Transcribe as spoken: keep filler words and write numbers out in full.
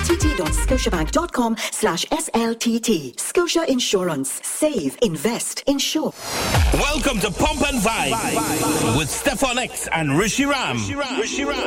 t t dot scotiabank dot com slash S L T T. Scotia Insurance. Save, invest, insure. Welcome to Pump and Vibe with Stefan X and Rishi Ram. Rishi Ram.